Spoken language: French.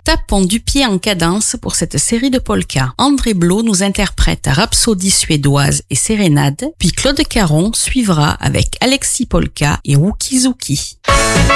tapons du pied en cadence pour cette série de polkas. André Blot nous interprète Rhapsodie suédoise et Sérénade, puis Claude Caron suivra avec Alexis Polka et Wookie Zouki.